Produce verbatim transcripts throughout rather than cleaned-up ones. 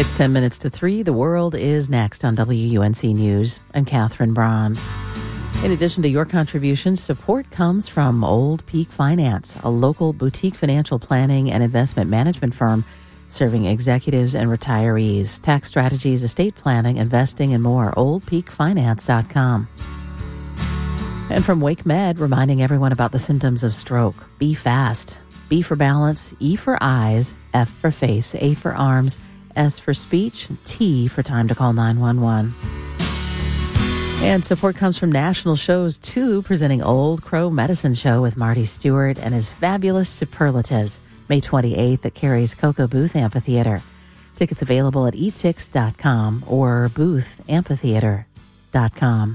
It's ten minutes to three. The world is next on W U N C News. I'm Catherine Braun. In addition to your contributions, support comes from Old Peak Finance, a local boutique financial planning and investment management firm serving executives and retirees. Tax strategies, estate planning, investing, and more. old peak finance dot com. And from Wake Med, reminding everyone about the symptoms of stroke. Be fast. B for balance, E for eyes, F for face, A for arms, S for speech, T for time to call nine one one. And support comes from National Shows two, presenting Old Crow Medicine Show with Marty Stewart and his fabulous superlatives. May twenty-eighth at Cary's Cocoa Booth Amphitheater. Tickets available at e tix dot com or booth amphitheater dot com.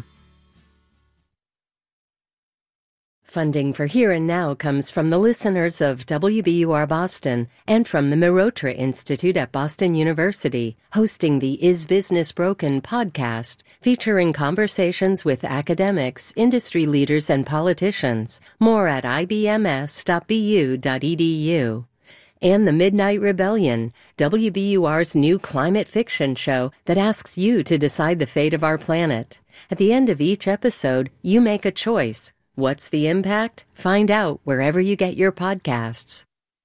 Funding for Here and Now comes from the listeners of W B U R Boston and from the Mirotra Institute at Boston University, hosting the Is Business Broken podcast, featuring conversations with academics, industry leaders, and politicians. More at i b m s dot b u dot e d u. And The Midnight Rebellion, W B U R's new climate fiction show that asks you to decide the fate of our planet. At the end of each episode, you make a choice. What's the impact? Find out wherever you get your podcasts.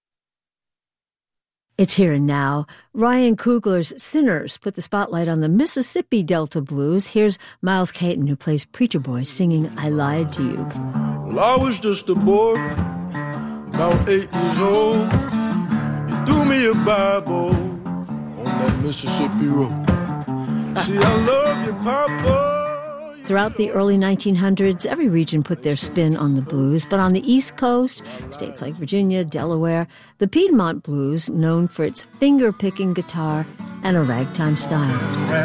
It's Here and Now. Ryan Coogler's Sinners put the spotlight on the Mississippi Delta Blues. Here's Miles Caton, who plays Preacher Boy, singing I Lied to You. Well, I was just a boy, about eight years old. You threw me a Bible on that Mississippi road. See, I love you, Papa. Throughout the early nineteen hundreds, every region put their spin on the blues, but on the East Coast, states like Virginia, Delaware, the Piedmont blues, known for its finger-picking guitar and a ragtime style.